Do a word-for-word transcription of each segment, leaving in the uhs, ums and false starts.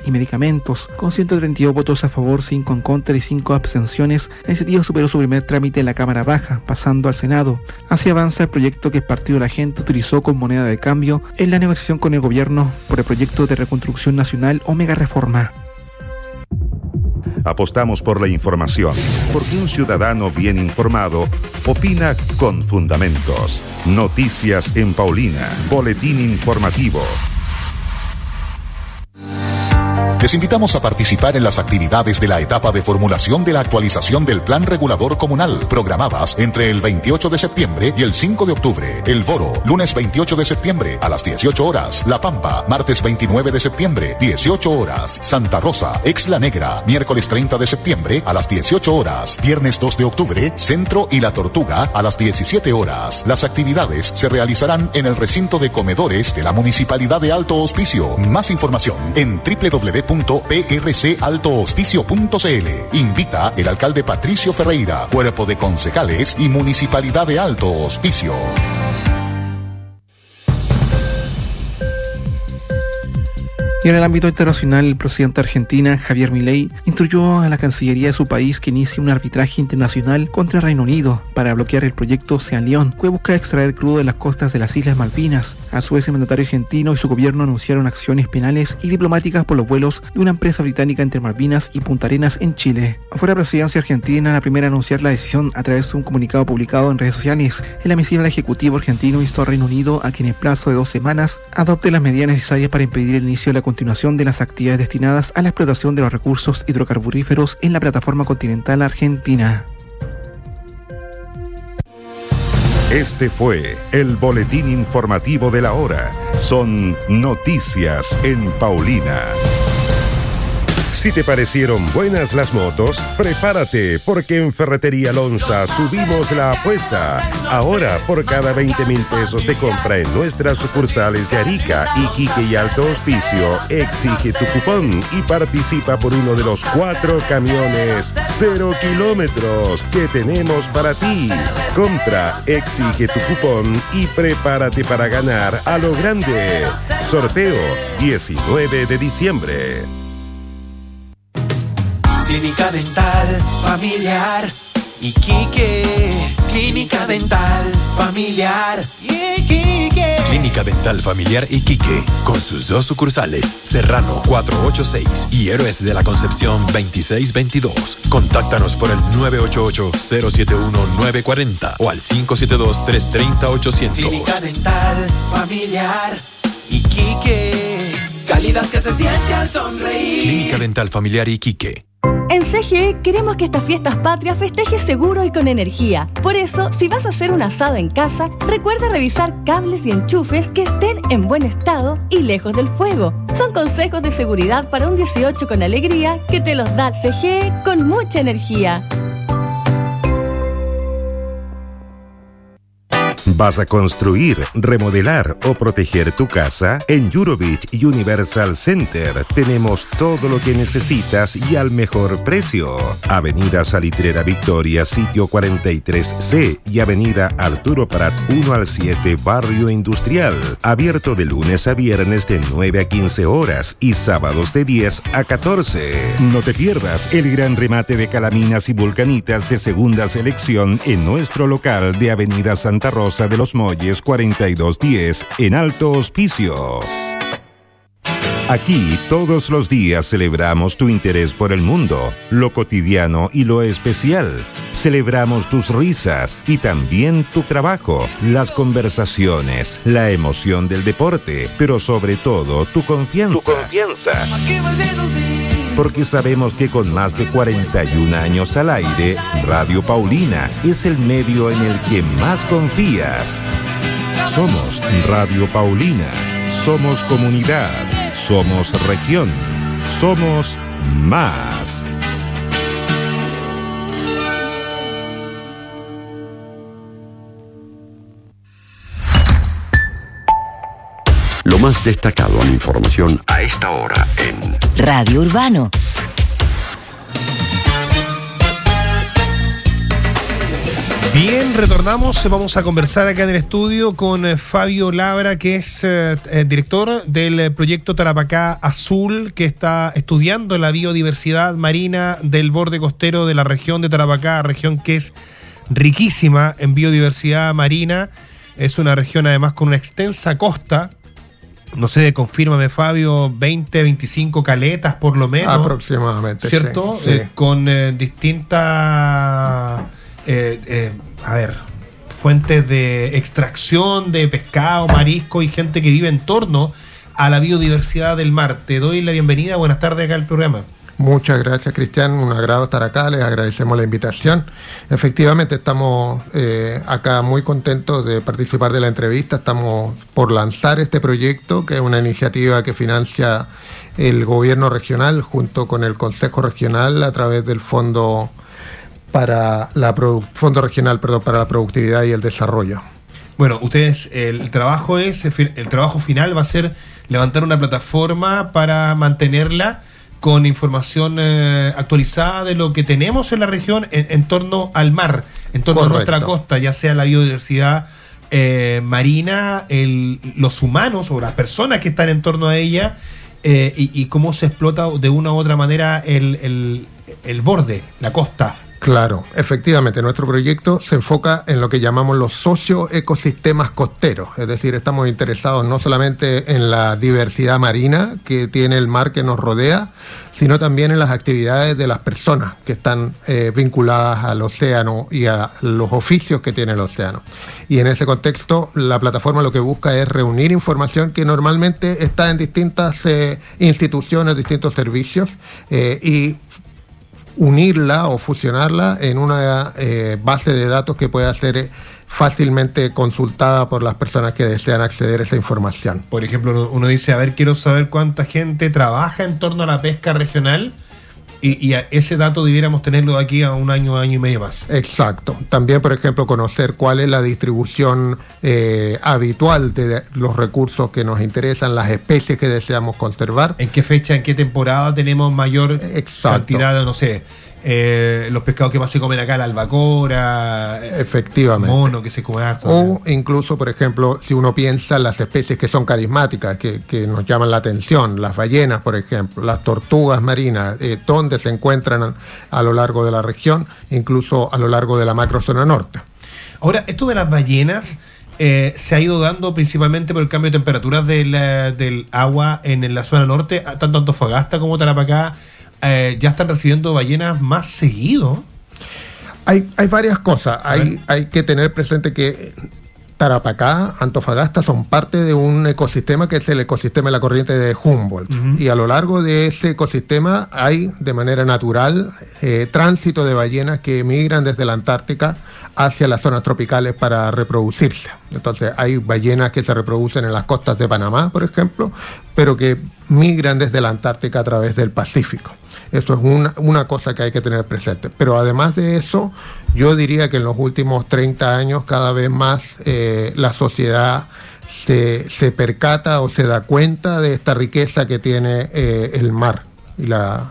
y medicamentos. Con ciento treinta y dos votos a favor, cinco en contra y cinco abstenciones, la iniciativa superó su primer trámite en la Cámara Baja, pasando al Senado. Así avanza el proyecto que el Partido de la Gente utilizó como moneda de cambio en la negociación con el gobierno por el proyecto de reconstrucción nacional o mega reforma. Apostamos por la información, porque un ciudadano bien informado opina con fundamentos. Noticias en Paulina, boletín informativo. Les invitamos a participar en las actividades de la etapa de formulación de la actualización del Plan Regulador Comunal, programadas entre el veintiocho de septiembre y el cinco de octubre. El Boro, lunes veintiocho de septiembre a las dieciocho horas. La Pampa, martes veintinueve de septiembre, dieciocho horas. Santa Rosa, Exla Negra, miércoles treinta de septiembre a las dieciocho horas. Viernes dos de octubre, Centro y La Tortuga a las diecisiete horas. Las actividades se realizarán en el recinto de comedores de la Municipalidad de Alto Hospicio. Más información en doble u doble u doble u punto p r c alto hospicio punto c l. Invita el alcalde Patricio Ferreira, cuerpo de concejales y Municipalidad de Alto Hospicio. Y en el ámbito internacional, el presidente de Argentina, Javier Milei, instruyó a la Cancillería de su país que inicie un arbitraje internacional contra el Reino Unido para bloquear el proyecto Ocean León, que busca extraer crudo de las costas de las Islas Malvinas. A su vez, el mandatario argentino y su gobierno anunciaron acciones penales y diplomáticas por los vuelos de una empresa británica entre Malvinas y Punta Arenas en Chile. Fue la presidencia argentina la primera a anunciar la decisión a través de un comunicado publicado en redes sociales. En la misiva, el Ejecutivo argentino instó al Reino Unido a que en el plazo de dos semanas adopte las medidas necesarias para impedir el inicio de la continuación de las actividades destinadas a la explotación de los recursos hidrocarburíferos en la plataforma continental argentina. Este fue el boletín informativo de la hora. Son noticias en Paulina. Si te parecieron buenas las motos, prepárate, porque en Ferretería Lonza subimos la apuesta. Ahora, por cada veinte mil pesos de compra en nuestras sucursales de Arica, Iquique y Alto Hospicio, exige tu cupón y participa por uno de los cuatro camiones cero kilómetros que tenemos para ti. Compra, exige tu cupón y prepárate para ganar a lo grande. Sorteo diecinueve de diciembre. Clínica Dental Familiar Iquique. Clínica Dental Familiar Iquique. Clínica Dental Familiar Iquique, con sus dos sucursales, Serrano cuatrocientos ochenta y seis y Héroes de la Concepción veintiséis veintidós. Contáctanos por el nueve ocho ocho, cero siete uno, nueve cuatro cero o al cinco siete dos, tres tres cero, ochocientos. Clínica Dental Familiar Iquique. Calidad que se siente al sonreír. Clínica Dental Familiar Iquique. En C G E queremos que estas fiestas patrias festejes seguro y con energía. Por eso, si vas a hacer un asado en casa, recuerda revisar cables y enchufes que estén en buen estado y lejos del fuego. Son consejos de seguridad para un dieciocho con alegría que te los da C G E con mucha energía. ¿Vas a construir, remodelar o proteger tu casa? En Eurovich Universal Center tenemos todo lo que necesitas y al mejor precio. Avenida Salitrera Victoria, sitio cuarenta y tres C y Avenida Arturo Prat uno al siete, Barrio Industrial. Abierto de lunes a viernes de nueve a quince horas y sábados de diez a catorce. No te pierdas el gran remate de calaminas y vulcanitas de segunda selección en nuestro local de Avenida Santa Rosa de los Molles cuarenta y dos diez en Alto Hospicio. Aquí todos los días celebramos tu interés por el mundo, lo cotidiano y lo especial. Celebramos tus risas y también tu trabajo, las conversaciones, la emoción del deporte, pero sobre todo tu confianza. Tu confianza. Porque sabemos que con más de cuarenta y un años al aire, Radio Paulina es el medio en el que más confías. Somos Radio Paulina, somos comunidad, somos región, somos más. Lo más destacado en información a esta hora en Radio Urbano. Bien, retornamos. Vamos a conversar acá en el estudio con eh, Fabio Labra, que es eh, eh, director del eh, proyecto Tarapacá Azul, que está estudiando la biodiversidad marina del borde costero de la región de Tarapacá, región que es riquísima en biodiversidad marina. Es una región además con una extensa costa. No sé, confírmame, Fabio, veinte, veinticinco caletas por lo menos. Aproximadamente, ¿cierto? Sí, Eh, sí. con eh, distintas... Eh, eh, a ver, fuentes de extracción de pescado, marisco y gente que vive en torno a la biodiversidad del mar. Te doy la bienvenida, buenas tardes acá al programa. Muchas gracias, Cristian, un agrado estar acá, les agradecemos la invitación. Efectivamente estamos eh, acá muy contentos de participar de la entrevista, estamos por lanzar este proyecto, que es una iniciativa que financia el gobierno regional junto con el Consejo Regional a través del Fondo para la Produ- Fondo Regional, perdón, para la Productividad y el Desarrollo. Bueno, ustedes, el trabajo es, el trabajo final va a ser levantar una plataforma para mantenerla con información eh, actualizada de lo que tenemos en la región en, en torno al mar, en torno Correcto. a nuestra costa, ya sea la biodiversidad eh, marina, el, los humanos o las personas que están en torno a ella, eh, y, y cómo se explota de una u otra manera el, el, el borde, la costa. Claro, efectivamente, nuestro proyecto se enfoca en lo que llamamos los socioecosistemas costeros, es decir, estamos interesados no solamente en la diversidad marina que tiene el mar que nos rodea, sino también en las actividades de las personas que están eh, vinculadas al océano y a los oficios que tiene el océano. Y en ese contexto, la plataforma lo que busca es reunir información que normalmente está en distintas eh, instituciones, distintos servicios, eh, y unirla o fusionarla en una eh, base de datos que pueda ser eh, fácilmente consultada por las personas que desean acceder a esa información. Por ejemplo, uno, uno dice, a ver, quiero saber cuánta gente trabaja en torno a la pesca regional, y, y a ese dato debiéramos tenerlo de aquí a un año, año y medio más. Exacto. También, por ejemplo, conocer cuál es la distribución eh, habitual de los recursos que nos interesan, las especies que deseamos conservar. ¿En qué fecha, en qué temporada tenemos mayor Exacto. cantidad de, no sé, eh, los pescados que más se comen acá, la albacora, Efectivamente. mono que se come harto? O incluso, por ejemplo, si uno piensa en las especies que son carismáticas, que, que nos llaman la atención, las ballenas, por ejemplo, las tortugas marinas, eh, donde se encuentran a lo largo de la región, incluso a lo largo de la macrozona norte. Ahora, esto de las ballenas eh, se ha ido dando principalmente por el cambio de temperaturas del, eh, del agua en, en la zona norte, tanto Antofagasta como Tarapacá. Eh, ya están recibiendo ballenas más seguido. Hay, hay varias cosas. Hay, hay que tener presente que Tarapacá, Antofagasta son parte de un ecosistema que es el ecosistema de la corriente de Humboldt. Uh-huh. Y a lo largo de ese ecosistema hay de manera natural eh, tránsito de ballenas que migran desde la Antártica hacia las zonas tropicales para reproducirse. Entonces hay ballenas que se reproducen en las costas de Panamá, por ejemplo, pero que migran desde la Antártica a través del Pacífico. Eso es una, una cosa que hay que tener presente. Pero además de eso, yo diría que en los últimos treinta años cada vez más eh, la sociedad se, se percata o se da cuenta de esta riqueza que tiene eh, el mar y la,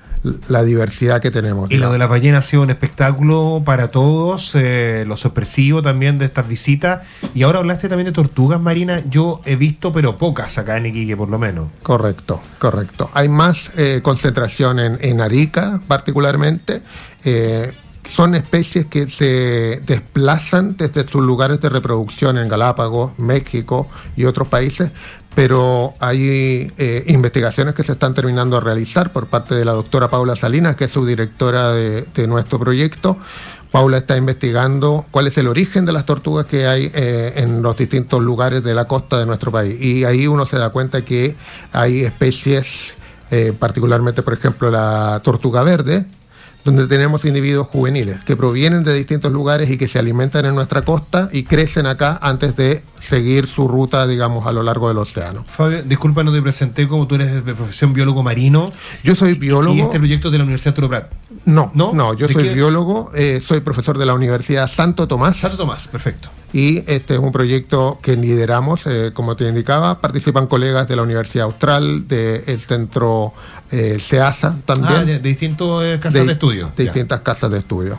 la diversidad que tenemos. Y lo de las ballenas ha sido un espectáculo para todos, eh, lo sorpresivo también de estas visitas. Y ahora hablaste también de tortugas marinas. Yo he visto, pero pocas acá en Iquique, por lo menos. Correcto, correcto. Hay más eh, concentración en, en Arica, particularmente. Eh, son especies que se desplazan desde sus lugares de reproducción en Galápagos, México y otros países, pero hay eh, investigaciones que se están terminando de realizar por parte de la doctora Paula Salinas, que es subdirectora de, de nuestro proyecto. Paula está investigando cuál es el origen de las tortugas que hay eh, en los distintos lugares de la costa de nuestro país. Y ahí uno se da cuenta que hay especies, eh, particularmente, por ejemplo, la tortuga verde, donde tenemos individuos juveniles que provienen de distintos lugares y que se alimentan en nuestra costa y crecen acá antes de seguir su ruta, digamos, a lo largo del océano. Fabio, disculpa, no te presenté, como tú eres de profesión biólogo marino. Yo soy biólogo. ¿Y este proyecto es de la Universidad Arturo Prat? No, no, no yo soy qué? biólogo, eh, soy profesor de la Universidad Santo Tomás. Santo Tomás, perfecto. Y este es un proyecto que lideramos, eh, como te indicaba, participan colegas de la Universidad Austral, del centro eh, SEASA también. Ah, de, de distintas eh, casas de, de estudio. De ya. distintas casas de estudio.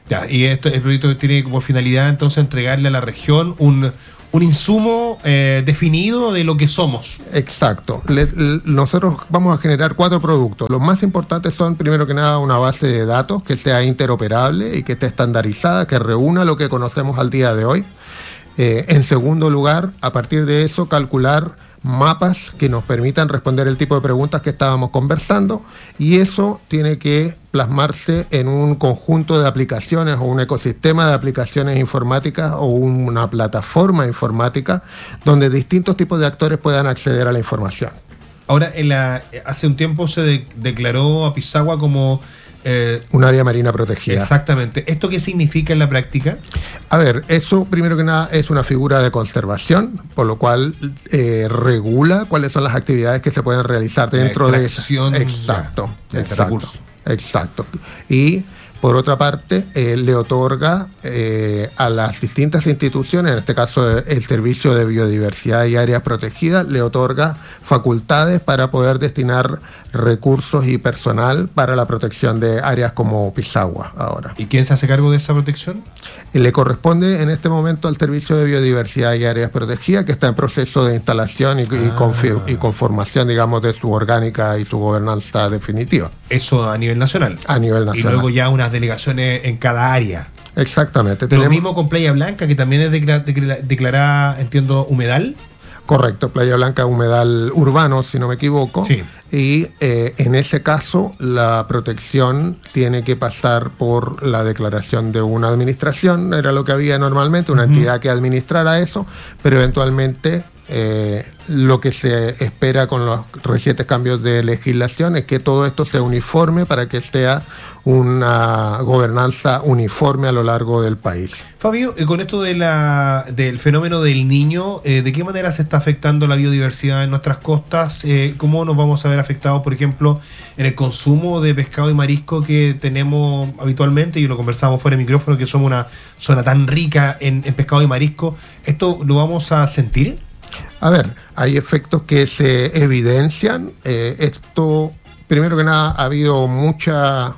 Ya, y esto, el proyecto tiene como finalidad entonces entregarle a la región un, un insumo eh, definido de lo que somos. Exacto. Le, le, nosotros vamos a generar cuatro productos. Los más importantes son, primero que nada, una base de datos que sea interoperable y que esté estandarizada, que reúna lo que conocemos al día de hoy. Eh, en segundo lugar, a partir de eso, calcular mapas que nos permitan responder el tipo de preguntas que estábamos conversando, y eso tiene que plasmarse en un conjunto de aplicaciones o un ecosistema de aplicaciones informáticas o una plataforma informática donde distintos tipos de actores puedan acceder a la información. Ahora, en la, hace un tiempo se de, declaró a Pisagua como Eh, un área marina protegida. Exactamente. ¿Esto qué significa en la práctica? A ver, eso primero que nada es una figura de conservación, por lo cual eh, regula cuáles son las actividades que se pueden realizar dentro de esa. Exacto, ya, exacto, recurso. exacto. Y por otra parte, eh, le otorga eh, a las distintas instituciones, en este caso el Servicio de Biodiversidad y Áreas Protegidas, le otorga facultades para poder destinar recursos y personal para la protección de áreas como Pisagua ahora. ¿Y quién se hace cargo de esa protección? Le corresponde en este momento al Servicio de Biodiversidad y Áreas Protegidas, que está en proceso de instalación y, ah. y, confir- y conformación, digamos, de su orgánica y su gobernanza definitiva. Eso a nivel nacional. A nivel nacional. Y luego ya unas delegaciones en cada área. Exactamente. Lo Tenemos... mismo con Playa Blanca, que también es declara- declara- declarada, entiendo, humedal. Correcto, Playa Blanca, humedal urbano, si no me equivoco. Sí. Y eh, en ese caso, la protección tiene que pasar por la declaración de una administración, era lo que había normalmente, una uh-huh. entidad que administrara eso, pero eventualmente eh, lo que se espera con los recientes cambios de legislación es que todo esto sea uniforme para que sea una gobernanza uniforme a lo largo del país. Fabio, eh, con esto de la, del fenómeno del Niño, eh, ¿de qué manera se está afectando la biodiversidad en nuestras costas? Eh, ¿Cómo nos vamos a ver afectados, por ejemplo, en el consumo de pescado y marisco que tenemos habitualmente? Y lo conversábamos fuera de micrófono, que somos una zona tan rica en, en pescado y marisco. ¿Esto lo vamos a sentir? A ver, hay efectos que se evidencian. Eh, esto, primero que nada, ha habido mucha...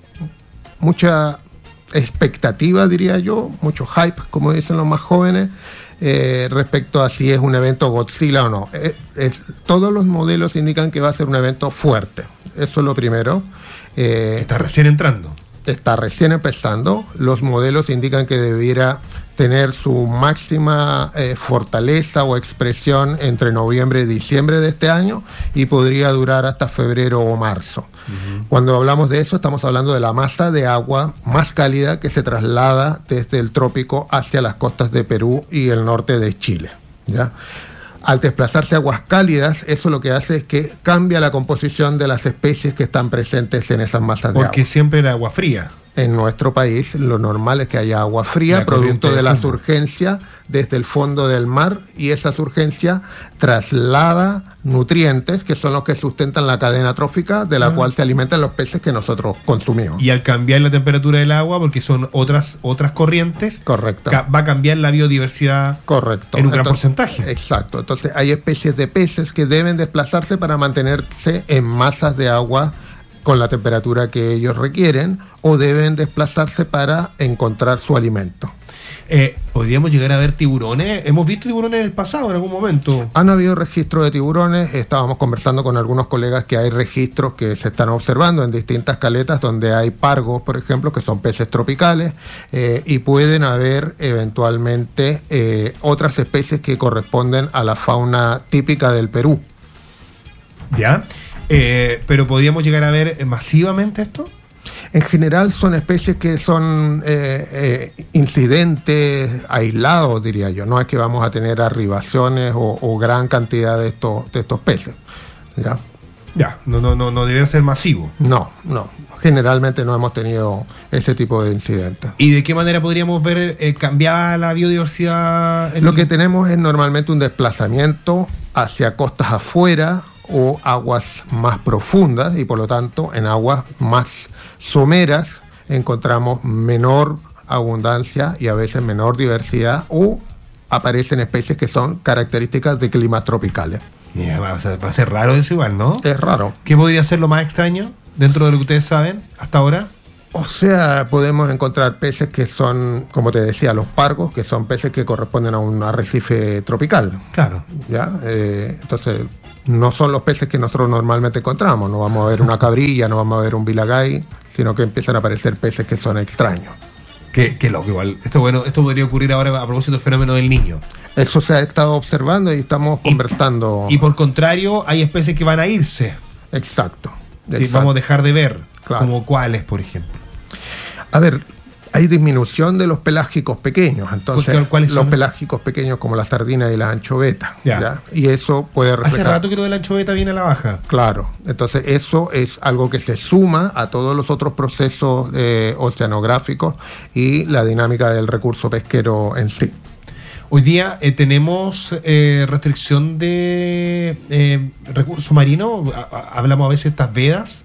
mucha expectativa, diría yo, mucho hype, como dicen los más jóvenes, eh, respecto a si es un evento Godzilla o no. Eh, es, todos los modelos indican que va a ser un evento fuerte. Eso es lo primero. Eh, está recién entrando. Está recién empezando. Los modelos indican que debiera tener su máxima eh, fortaleza o expresión entre noviembre y diciembre de este año y podría durar hasta febrero o marzo. Uh-huh. Cuando hablamos de eso, estamos hablando de la masa de agua más cálida que se traslada desde el trópico hacia las costas de Perú y el norte de Chile, ¿ya? Al desplazarse aguas cálidas, eso lo que hace es que cambia la composición de las especies que están presentes en esas masas de agua. Porque siempre era agua fría. En nuestro país lo normal es que haya agua fría, la producto de la surgencia desde el fondo del mar, y esa surgencia traslada nutrientes que son los que sustentan la cadena trófica de la ah. cual se alimentan los peces que nosotros consumimos. Y al cambiar la temperatura del agua, porque son otras otras corrientes, correcto, ca- va a cambiar la biodiversidad, correcto, en un gran Entonces, porcentaje. Exacto. Entonces hay especies de peces que deben desplazarse para mantenerse en masas de agua con la temperatura que ellos requieren, o deben desplazarse para encontrar su alimento. Eh, ¿Podríamos llegar a ver tiburones? ¿Hemos visto tiburones en el pasado, en algún momento? Han habido registros de tiburones. Estábamos conversando con algunos colegas que hay registros que se están observando en distintas caletas donde hay pargos, por ejemplo, que son peces tropicales, eh, y pueden haber eventualmente eh, otras especies que corresponden a la fauna típica del Perú. ¿Ya? Eh, ¿Pero podríamos llegar a ver masivamente esto? En general son especies que son eh, eh, incidentes aislados, diría yo. No es que vamos a tener arribaciones o, o gran cantidad de estos, de estos peces. ¿Ya? Ya, no, no, no, no debe ser masivo. No, no. Generalmente no hemos tenido ese tipo de incidentes. ¿Y de qué manera podríamos ver eh, cambiar la biodiversidad? En... Lo que tenemos es normalmente un desplazamiento hacia costas afuera o aguas más profundas, y por lo tanto en aguas más someras encontramos menor abundancia y a veces menor diversidad, o aparecen especies que son características de climas tropicales. Mira, va a ser, va a ser raro eso igual, ¿no? Es raro. ¿Qué podría ser lo más extraño dentro de lo que ustedes saben hasta ahora? O sea, podemos encontrar peces que son, como te decía, los pargos, que son peces que corresponden a un arrecife tropical. Claro. ¿Ya? Eh, entonces, no son los peces que nosotros normalmente encontramos. No vamos a ver una cabrilla, no vamos a ver un vilagay, sino que empiezan a aparecer peces que son extraños. Que, que loco, igual. Esto, bueno, esto podría ocurrir ahora a propósito del fenómeno del Niño. Eso se ha estado observando y estamos y, conversando. Y por contrario, hay especies que van a irse. Exacto. Que exacto. vamos a dejar de ver. Claro. Como cuáles, por ejemplo. A ver, hay disminución de los pelágicos pequeños. Entonces, ¿cuáles son? Los pelágicos pequeños como la sardina y la anchoveta. Ya. ¿ya? Y eso puede reflejar. Hace rato que lo de la anchoveta viene a la baja. Claro. Entonces, eso es algo que se suma a todos los otros procesos eh, oceanográficos y la dinámica del recurso pesquero en sí. Hoy día eh, tenemos eh, restricción de eh, recurso marino. A, a, hablamos a veces de estas vedas.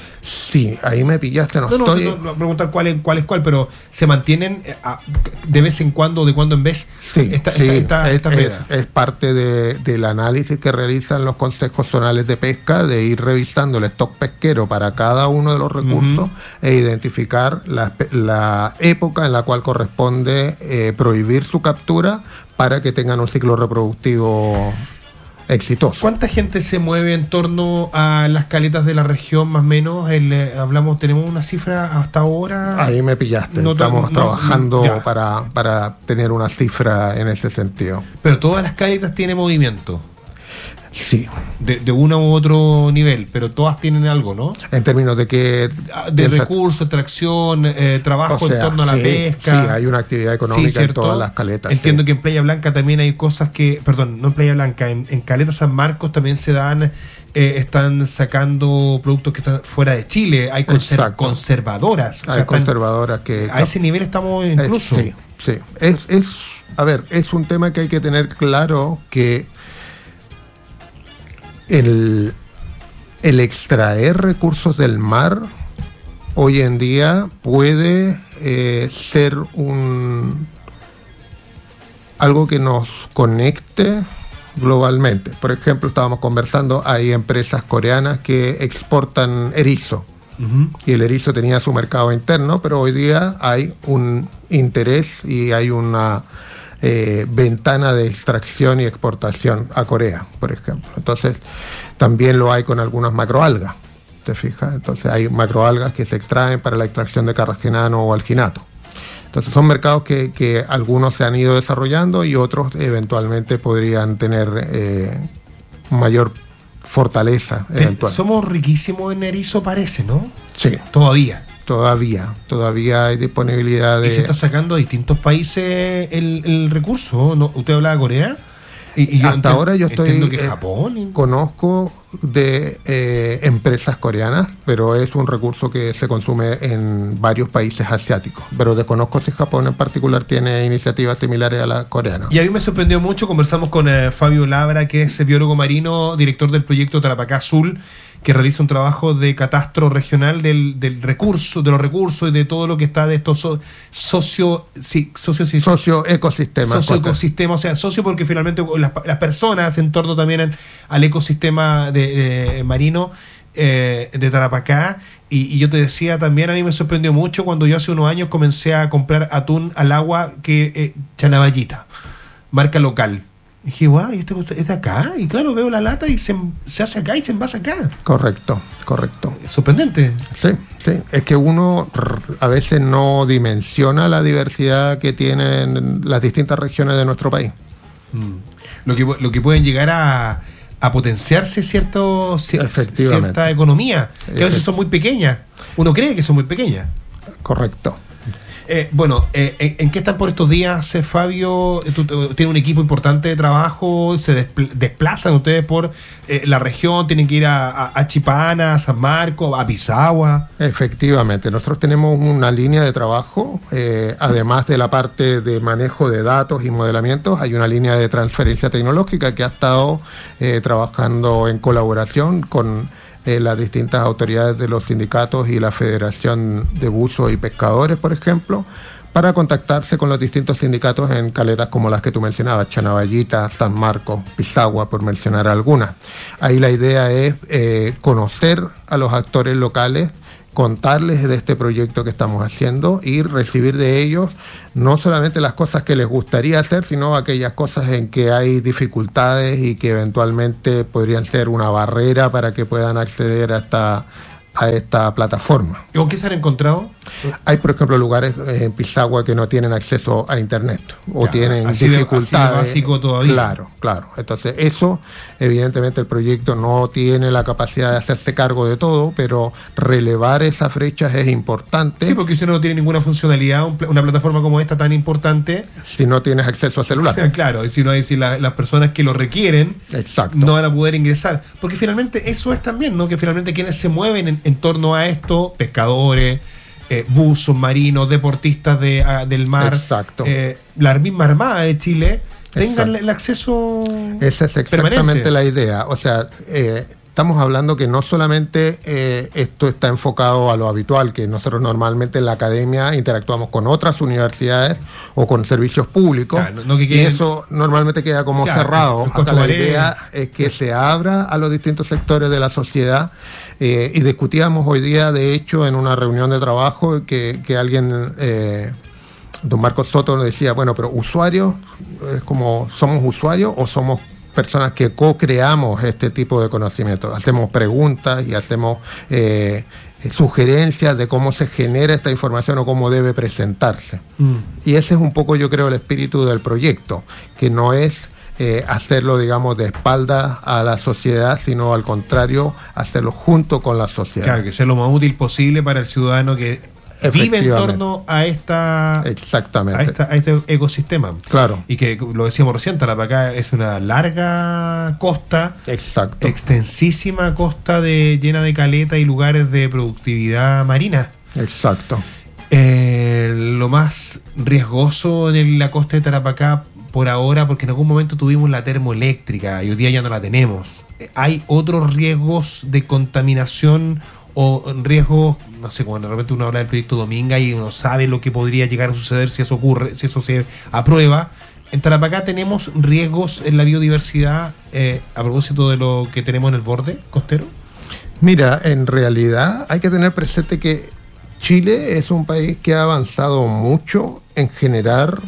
Sí, ahí me pillaste. No, no, no, estoy... no, no preguntar cuál es, cuál es cuál, pero se mantienen eh, a, de vez en cuando, de cuando en vez. Sí, esta, sí esta, esta, es, esta es, es parte de, del análisis que realizan los consejos zonales de pesca, de ir revisando el stock pesquero para cada uno de los recursos uh-huh. e identificar la, la época en la cual corresponde eh, prohibir su captura para que tengan un ciclo reproductivo exitoso. ¿Cuánta gente se mueve en torno a las caletas de la región, más o menos? El, eh, hablamos, tenemos una cifra hasta ahora. Ahí me pillaste. No, Estamos no, trabajando no, para, para tener una cifra en ese sentido. Pero todas las caletas tienen movimiento. Sí. De, de uno u otro nivel, pero todas tienen algo, ¿no? En términos de que... De recursos, extracción, eh, trabajo o sea, en torno a la sí, pesca. Sí, hay una actividad económica sí, en todas las caletas. Entiendo sí. que en Playa Blanca también hay cosas que... Perdón, no en Playa Blanca, en, en Caleta San Marcos también se dan... Eh, están sacando productos que están fuera de Chile. Hay conser- conservadoras. Hay o sea, conservadoras que... A ese nivel estamos incluso. Sí, sí. Es, es, a ver, es un tema que hay que tener claro que... El, el extraer recursos del mar hoy en día puede eh, ser un algo que nos conecte globalmente. Por ejemplo, estábamos conversando, hay empresas coreanas que exportan erizo. Uh-huh. Y el erizo tenía su mercado interno, pero hoy día hay un interés y hay una Eh, ventana de extracción y exportación a Corea, por ejemplo. Entonces, también lo hay con algunas macroalgas, ¿te fijas? Entonces, hay macroalgas que se extraen para la extracción de carrasquenano o alginato. Entonces, son mercados que, que algunos se han ido desarrollando y otros eventualmente podrían tener eh, mayor fortaleza. Eventual. Somos riquísimos en erizo, parece, ¿no? Sí. Todavía. Todavía, todavía hay disponibilidad de... Y se está sacando a distintos países el, el recurso, ¿no? ¿Usted habla de Corea? Y, y yo hasta entiendo, ahora yo estoy... que Japón... Eh, conozco de eh, empresas coreanas, pero es un recurso que se consume en varios países asiáticos. Pero desconozco si Japón en particular tiene iniciativas similares a las coreanas. Y a mí me sorprendió mucho, conversamos con eh, Fabio Labra, que es biólogo marino, director del proyecto Tarapacá Azul, que realiza un trabajo de catastro regional del, del recurso, de los recursos y de todo lo que está de estos so, socio, sí, socio, sí, socio ecosistemas. Socio ecosistema, o sea, socio porque finalmente las, las personas en torno también al, al ecosistema de, de marino eh, de Tarapacá. Y, y yo te decía también, a mí me sorprendió mucho cuando yo hace unos años comencé a comprar atún al agua que eh, Chanaballita, marca local. Y dije, guau, ¿y este es de acá? Y claro, veo la lata y se, se hace acá y se envasa acá. Correcto, correcto. Es sorprendente. Sí, sí. Es que uno a veces no dimensiona la diversidad que tienen las distintas regiones de nuestro país. Mm. Lo que, lo que pueden llegar a, a potenciarse cierto, cierta economía, que a veces son muy pequeñas. Uno cree que son muy pequeñas. Correcto. Eh, bueno, eh, ¿en, ¿en qué están por estos días, eh, Fabio? Tú, tú, ¿Tiene un equipo importante de trabajo? ¿Se despl- desplazan ustedes por eh, la región? ¿Tienen que ir a, a, a Chipana, a San Marcos, a Pisagua? Efectivamente, nosotros tenemos una línea de trabajo, eh, además de la parte de manejo de datos y modelamientos, hay una línea de transferencia tecnológica que ha estado eh, trabajando en colaboración con Eh, las distintas autoridades de los sindicatos y la Federación de Buzos y Pescadores, por ejemplo, para contactarse con los distintos sindicatos en caletas como las que tú mencionabas, Chanaballita, San Marcos, Pisagua, por mencionar algunas. Ahí la idea es eh, conocer a los actores locales, contarles de este proyecto que estamos haciendo y recibir de ellos no solamente las cosas que les gustaría hacer, sino aquellas cosas en que hay dificultades y que eventualmente podrían ser una barrera para que puedan acceder a esta, a esta plataforma. ¿Y con qué se han encontrado? Hay, por ejemplo, lugares en Pisagua que no tienen acceso a internet o ya, tienen así dificultades. De, así de básico todavía. Claro, claro. Entonces, eso, evidentemente, el proyecto no tiene la capacidad de hacerse cargo de todo, pero relevar esas brechas es importante. Sí, porque si no tiene ninguna funcionalidad, una plataforma como esta tan importante. Si no tienes acceso a celular. Claro, y si no hay, si la, las personas que lo requieren Exacto. no van a poder ingresar. Porque finalmente eso es también, ¿no? Que finalmente quienes se mueven en, en torno a esto, pescadores, Eh, buzos, marinos, deportistas de, a, del mar, Exacto. Eh, la misma Armada de Chile, tengan el acceso. Esa es exactamente permanente. La idea. O sea, eh, estamos hablando que no solamente eh, esto está enfocado a lo habitual, que nosotros normalmente en la academia interactuamos con otras universidades o con servicios públicos, claro, no que y eso normalmente queda como claro, cerrado. Acá la idea es que se abra a los distintos sectores de la sociedad. Eh, y discutíamos hoy día, de hecho, en una reunión de trabajo, que, que alguien, eh, don Marcos Soto, nos decía, bueno, pero usuarios, es como, ¿somos usuarios o somos personas que co-creamos este tipo de conocimiento? Hacemos preguntas y hacemos eh, sugerencias de cómo se genera esta información o cómo debe presentarse. Mm. Y ese es un poco, yo creo, el espíritu del proyecto, que no es Eh, hacerlo, digamos, de espaldas a la sociedad, sino al contrario, hacerlo junto con la sociedad. Claro, que sea lo más útil posible para el ciudadano que vive en torno a esta Exactamente. A, esta, a este ecosistema. Claro. Y que, lo decíamos recién, Tarapacá es una larga costa, Exacto. extensísima costa de, llena de caleta y lugares de productividad marina. Exacto. Eh, lo más riesgoso en la costa de Tarapacá por ahora, porque en algún momento tuvimos la termoeléctrica y hoy día ya no la tenemos. ¿Hay otros riesgos de contaminación o riesgos, no sé, cuando de repente uno habla del proyecto Dominga y uno sabe lo que podría llegar a suceder si eso ocurre, si eso se aprueba? En Tarapacá tenemos riesgos en la biodiversidad eh, a propósito de lo que tenemos en el borde costero. Mira, en realidad hay que tener presente que Chile es un país que ha avanzado mucho en generar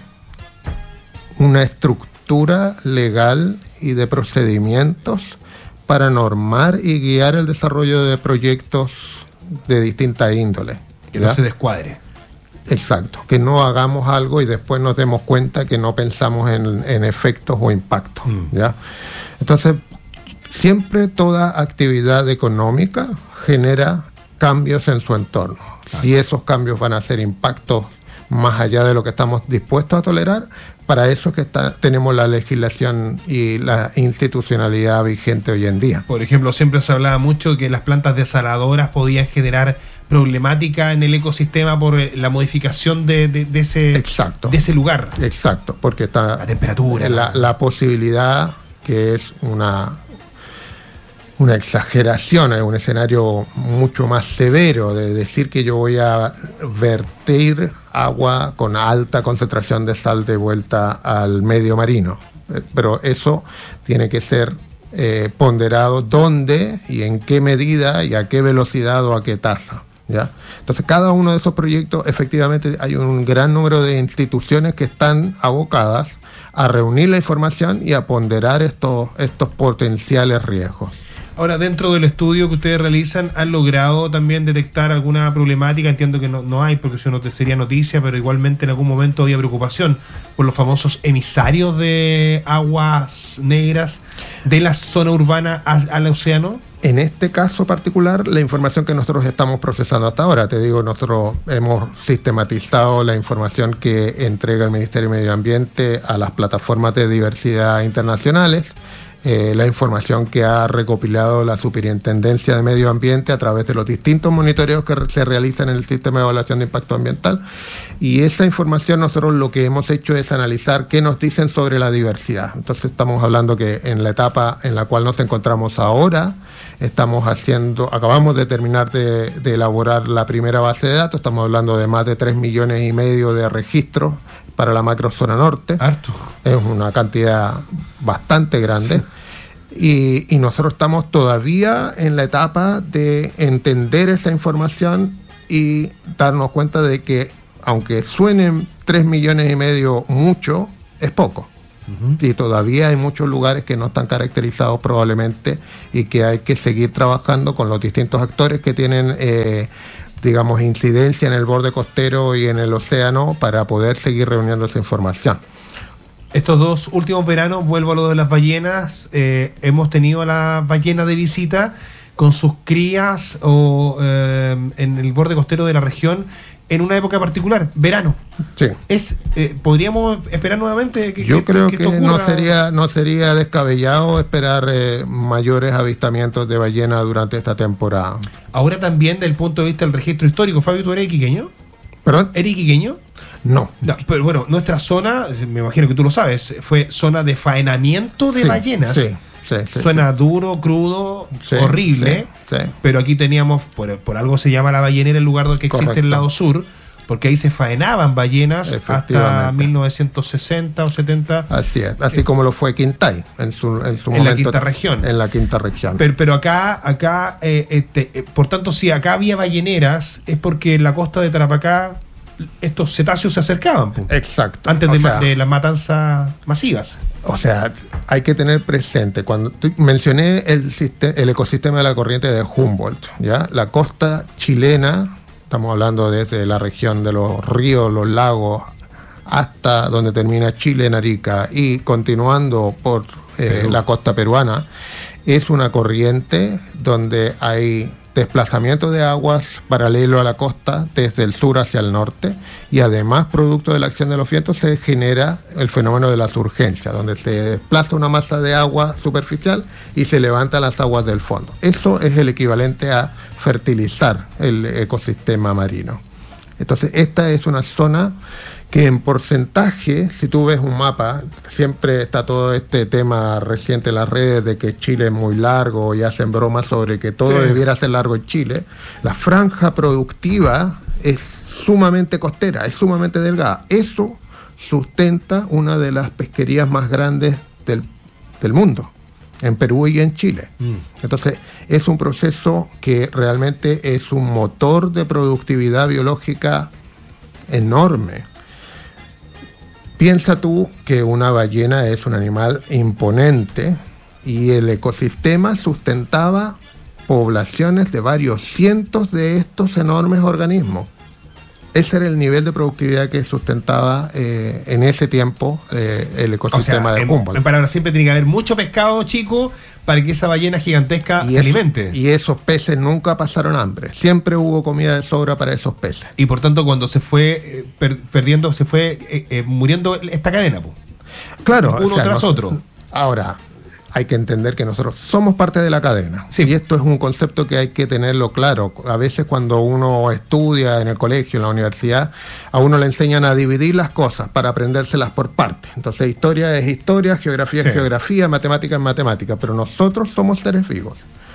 una estructura legal y de procedimientos para normar y guiar el desarrollo de proyectos de distinta índole. Que ¿ya? No se descuadre. Exacto, que no hagamos algo y después nos demos cuenta que no pensamos en, en efectos o impactos. Mm. ¿Ya? Entonces, siempre toda actividad económica genera cambios en su entorno. Claro. Si esos cambios van a ser impactos más allá de lo que estamos dispuestos a tolerar, para eso es que está, tenemos la legislación y la institucionalidad vigente hoy en día. Por ejemplo, siempre se hablaba mucho de que las plantas desaladoras podían generar problemática en el ecosistema por la modificación de, de, de, ese, Exacto. de ese lugar. Exacto, porque está la temperatura. La, la posibilidad, que es una... una exageración, es un escenario mucho más severo de decir que yo voy a verter agua con alta concentración de sal de vuelta al medio marino. Pero eso tiene que ser eh, ponderado dónde y en qué medida y a qué velocidad o a qué tasa. ¿Ya? Entonces, cada uno de esos proyectos, efectivamente, hay un gran número de instituciones que están abocadas a reunir la información y a ponderar estos, estos potenciales riesgos. Ahora, dentro del estudio que ustedes realizan, ¿han logrado también detectar alguna problemática? Entiendo que no, no hay, porque eso no te sería noticia, pero igualmente en algún momento había preocupación por los famosos emisarios de aguas negras de la zona urbana al, al océano. En este caso particular, la información que nosotros estamos procesando hasta ahora, te digo, nosotros hemos sistematizado la información que entrega el Ministerio de Medio Ambiente a las plataformas de diversidad internacionales, eh, la información que ha recopilado la Superintendencia de Medio Ambiente a través de los distintos monitoreos que se realizan en el sistema de evaluación de impacto ambiental, y esa información nosotros lo que hemos hecho es analizar qué nos dicen sobre la diversidad. Entonces estamos hablando que en la etapa en la cual nos encontramos ahora, estamos haciendo, acabamos de terminar de, de elaborar la primera base de datos, estamos hablando de más de tres millones y medio de registros para la macrozona norte. Harto. Es una cantidad bastante grande. Y, y nosotros estamos todavía en la etapa de entender esa información y darnos cuenta de que, aunque suenen tres millones y medio mucho, es poco. Uh-huh. Y todavía hay muchos lugares que no están caracterizados probablemente y que hay que seguir trabajando con los distintos actores que tienen, eh, digamos, incidencia en el borde costero y en el océano para poder seguir reuniendo esa información. Estos dos últimos veranos, vuelvo a lo de las ballenas, eh, hemos tenido a la ballena de visita con sus crías o eh, en el borde costero de la región en una época particular, verano. Sí. Es, eh, ¿podríamos esperar nuevamente que Yo que, creo que, que, esto ocurra? no sería no sería descabellado esperar eh, mayores avistamientos de ballena durante esta temporada. Ahora también, desde el punto de vista del registro histórico, Fabio, ¿tú eres iquiqueño? ¿Perdón? ¿Eres iquiqueño? No. No. Pero bueno, nuestra zona, me imagino que tú lo sabes, fue zona de faenamiento de sí, ballenas. Sí. Sí, sí, Suena sí. duro, crudo, Sí, horrible, sí, sí. pero aquí teníamos, por, por algo se llama la ballenera el lugar donde existe Correcto. el lado sur, porque ahí se faenaban ballenas hasta mil novecientos sesenta o setenta. Así es, así como lo fue Quintay en su, en su En momento. la quinta región. En la quinta región. Pero, pero acá, acá eh, este, eh, por tanto, si acá había balleneras, es porque en la costa de Tarapacá estos cetáceos se acercaban. Pues, exacto. antes O de, sea, de las matanzas masivas. O sea, hay que tener presente, cuando tu- mencioné el, siste- el ecosistema de la corriente de Humboldt, ¿ya? La costa chilena, estamos hablando desde la región de los ríos, los lagos, hasta donde termina Chile en Arica y continuando por eh, la costa peruana, es una corriente donde hay desplazamiento de aguas paralelo a la costa desde el sur hacia el norte y además producto de la acción de los vientos se genera el fenómeno de la surgencia, donde se desplaza una masa de agua superficial y se levantan las aguas del fondo. Eso es el equivalente a fertilizar el ecosistema marino. Entonces esta es una zona que en porcentaje, si tú ves un mapa, siempre está todo este tema reciente en las redes de que Chile es muy largo y hacen bromas sobre que todo Sí. debiera ser largo en Chile. La franja productiva es sumamente costera, es sumamente delgada. Eso sustenta una de las pesquerías más grandes del, del mundo, en Perú y en Chile. Mm. Entonces, es un proceso que realmente es un motor de productividad biológica enorme. Piensa tú que una ballena es un animal imponente y el ecosistema sustentaba poblaciones de varios cientos de estos enormes organismos. Ese era el nivel de productividad que sustentaba eh, en ese tiempo eh, el ecosistema o sea, de en, Humboldt. En palabras, siempre tiene que haber mucho pescado chico para que esa ballena gigantesca y se eso, alimente. Y esos peces nunca pasaron hambre. Siempre hubo comida de sobra para esos peces. Y por tanto, cuando se fue eh, per, perdiendo, se fue eh, eh, muriendo esta cadena, pues. Claro. Uno o sea, tras nos, otro. Ahora, hay que entender que nosotros somos parte de la cadena. Sí. Y esto es un concepto que hay que tenerlo claro. A veces cuando uno estudia en el colegio, en la universidad, a uno le enseñan a dividir las cosas para aprendérselas por partes. Entonces, historia es historia, geografía es Sí. geografía, matemática es matemática. Pero nosotros somos seres vivos.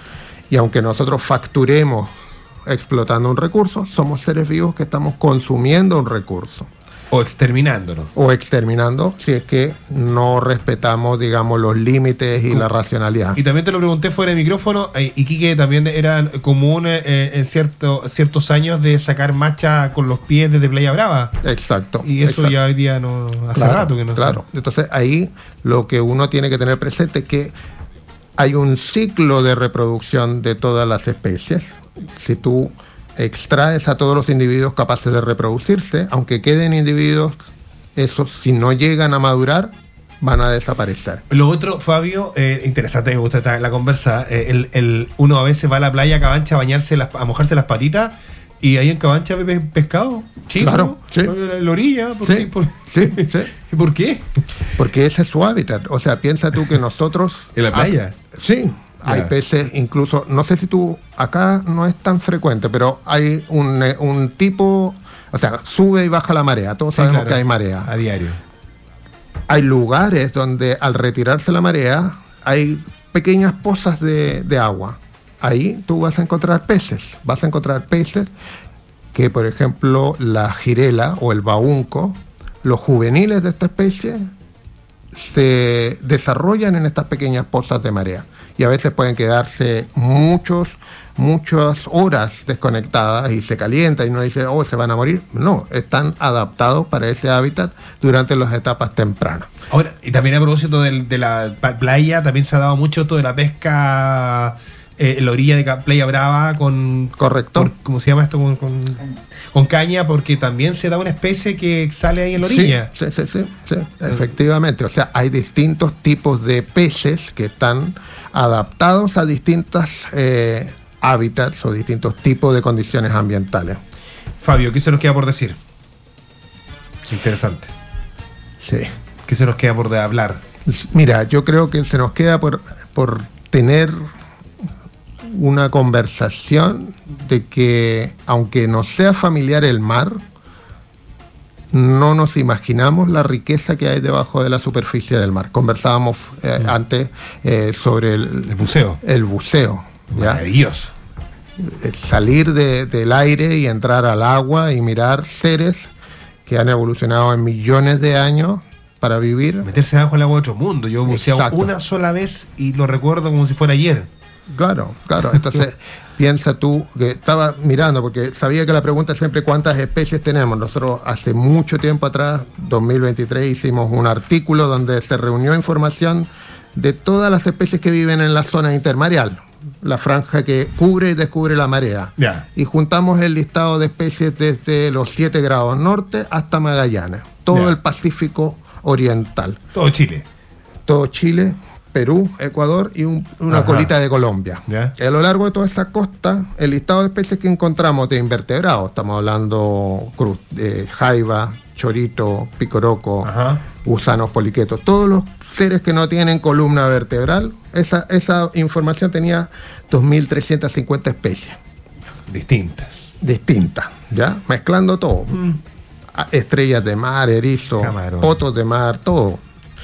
Y aunque nosotros facturemos explotando un recurso, somos seres vivos que estamos consumiendo un recurso. O exterminándolo. O exterminando, si es que no respetamos, digamos, los límites y la racionalidad. Y también te lo pregunté fuera de micrófono, eh, y Quique, también era común eh, en cierto, ciertos años de sacar macha con los pies desde Playa Brava. Exacto. Y eso exacto. ya hoy día no hace Claro, rato que no Claro. Entonces ahí lo que uno tiene que tener presente es que hay un ciclo de reproducción de todas las especies. Si tú extraes a todos los individuos capaces de reproducirse, aunque queden individuos, esos si no llegan a madurar, van a desaparecer. Lo otro, Fabio, eh, interesante, me gusta esta, la conversa, eh, el, el, uno a veces va a la playa a Cabancha a bañarse, las, a mojarse las patitas, y ahí en Cabancha ve pescado, chico, Claro, sí. en la orilla, ¿por Sí, qué? ¿Por, sí, sí. ¿Y por qué? Porque ese es su hábitat. O sea, piensa tú que nosotros... ¿En la playa? Ah, sí. Hay Ya. peces, incluso, no sé si tú, acá no es tan frecuente, pero hay un, eh, un tipo, o sea, sube y baja la marea, todos Sí, sabemos claro, que hay marea. a diario. Hay lugares donde al retirarse la marea hay pequeñas pozas de, de agua. Ahí tú vas a encontrar peces, vas a encontrar peces que, por ejemplo, la jirela o el baunco, los juveniles de esta especie, se desarrollan en estas pequeñas pozas de marea y a veces pueden quedarse muchos muchas horas desconectadas y se calienta y uno dice, oh, se van a morir. No, están adaptados para ese hábitat durante las etapas tempranas. Ahora, y también a propósito de, de la playa, también se ha dado mucho esto de la pesca eh, en la orilla de Playa Brava con... Correcto. Por, ¿Cómo se llama esto? Con, con, con caña, porque también se da una especie que sale ahí en la orilla. Sí, sí, sí, sí, sí, efectivamente. O sea, hay distintos tipos de peces que están adaptados a distintas... Eh, hábitats o distintos tipos de condiciones ambientales. Fabio, ¿qué se nos queda por decir? Interesante. Sí. ¿Qué se nos queda por de hablar? Mira, yo creo que se nos queda por, por tener una conversación de que, aunque nos sea familiar el mar, no nos imaginamos la riqueza que hay debajo de la superficie del mar. Conversábamos eh, mm. antes eh, sobre el, el buceo. El buceo. ¿Ya? Maravilloso. Salir de, del aire y entrar al agua y mirar seres que han evolucionado en millones de años para vivir. Meterse bajo el agua de otro mundo. Yo buceado Exacto. una sola vez y lo recuerdo como si fuera ayer. Claro, claro. Entonces, piensa tú que estaba mirando, porque sabía que la pregunta es siempre cuántas especies tenemos. Nosotros hace mucho tiempo atrás, dos mil veintitrés, hicimos un artículo donde se reunió información de todas las especies que viven en la zona intermareal, la franja que cubre y descubre la marea. Yeah. Y juntamos el listado de especies desde los siete grados norte hasta Magallanes, todo yeah. el Pacífico oriental. Todo Chile. Todo Chile, Perú, Ecuador y un, una Ajá. colita de Colombia. Yeah. A lo largo de toda esta costa, el listado de especies que encontramos de invertebrados, estamos hablando cruz, eh, jaiba, chorito, picoroco, Ajá. gusanos, poliquetos, todos los seres que no tienen columna vertebral, esa, esa información tenía dos mil trescientas cincuenta especies. Distintas. Distintas, ¿ya? Mezclando todo. Mm. Estrellas de mar, erizos, Camarón. potos de mar, todo.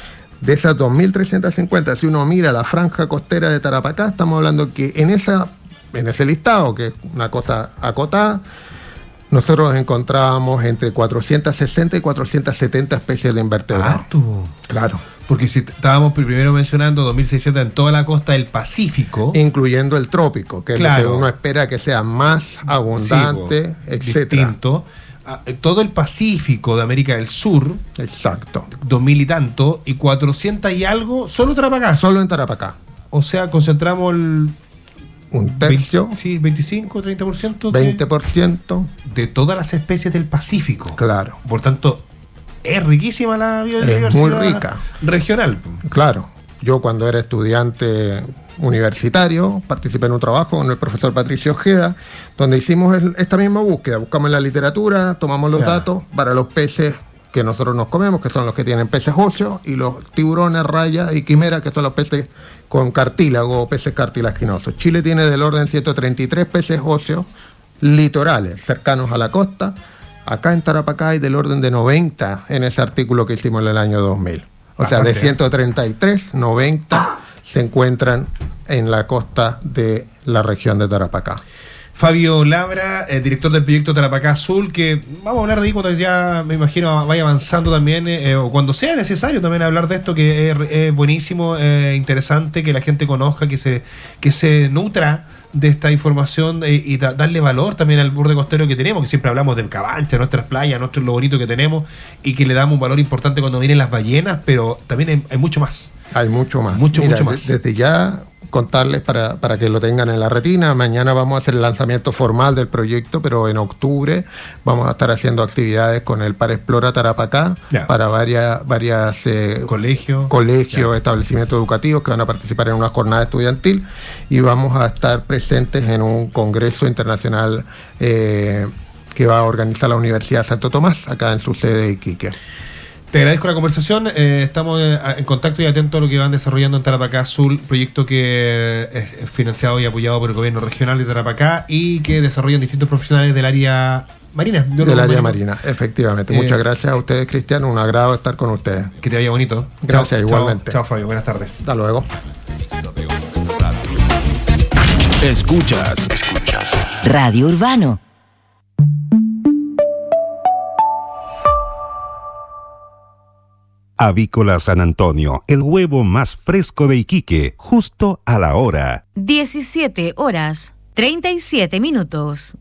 De esas dos mil trescientas cincuenta, si uno mira la franja costera de Tarapacá, estamos hablando que en, esa, en ese listado, que es una cosa acotada, nosotros encontrábamos entre cuatrocientas sesenta y cuatrocientas setenta especies de invertebrados. Harto. Claro. Porque si estábamos primero mencionando dos mil seiscientos en toda la costa del Pacífico, incluyendo el trópico, que claro. es lo que uno espera que sea más abundante, sí, etcétera. Distinto. Todo el Pacífico de América del Sur, exacto, dos mil y tanto, y cuatrocientos y algo, solo Tarapacá. Solo en Tarapacá. O sea, concentramos el... Un tercio. veinte, sí, veinticinco, treinta por ciento. veinte por ciento. De todas las especies del Pacífico. Claro. Por tanto, es riquísima la biodiversidad. Es muy rica. Regional. Claro. Yo cuando era estudiante universitario participé en un trabajo con el profesor Patricio Ojeda, donde hicimos el, esta misma búsqueda. Buscamos en la literatura, tomamos los claro. datos para los peces que nosotros nos comemos, que son los que tienen peces óseos, y los tiburones, rayas y quimeras, que son los peces con cartílago o peces cartilaginosos. Chile tiene del orden ciento treinta y tres peces óseos litorales, cercanos a la costa. Acá en Tarapacá hay del orden de noventa en ese artículo que hicimos en el año dos mil. O sea, de ciento treinta y tres, noventa se encuentran en la costa de la región de Tarapacá. Fabio Labra, eh, director del proyecto Tarapacá Azul, que vamos a hablar de ahí cuando ya, me imagino, vaya avanzando también, eh, o cuando sea necesario también hablar de esto, que es, es buenísimo, eh, interesante, que la gente conozca, que se, que se nutra de esta información eh, y da, darle valor también al borde costero que tenemos, que siempre hablamos de Cabancha, nuestras playas, nuestro lo bonito que tenemos, y que le damos un valor importante cuando vienen las ballenas, pero también hay, hay mucho más. Hay mucho más. Mucho, Mira, mucho más. Desde ya contarles para, para que lo tengan en la retina. Mañana vamos a hacer el lanzamiento formal del proyecto, pero en octubre vamos a estar haciendo actividades con el Par Explora Tarapacá ya. para varias, varias eh, colegios, colegio, establecimientos educativos que van a participar en una jornada estudiantil, y vamos a estar presentes en un congreso internacional eh, que va a organizar la Universidad de Santo Tomás, acá en su sede de Iquique. Te agradezco la conversación, eh, estamos en contacto y atentos a lo que van desarrollando en Tarapacá Azul, proyecto que es financiado y apoyado por el gobierno regional de Tarapacá y que desarrollan distintos profesionales del área marina. De del área marina, efectivamente. Eh, Muchas gracias a ustedes, Cristian, un agrado estar con ustedes. Que te vaya bonito. Gracias, chao, igualmente. Chao, Fabio, buenas tardes. Hasta luego. Escuchas, escuchas. Radio Urbano. Avícola San Antonio, el huevo más fresco de Iquique, justo a la hora. diecisiete horas, treinta y siete minutos.